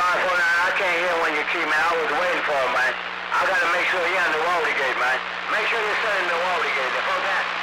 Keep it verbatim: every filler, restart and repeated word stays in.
five four nine, I can't hear when you keep, man. I was waiting for him, man. I gotta make sure you're on the Waldy gate, man. Make sure you're setting the Waldy gate. Before that.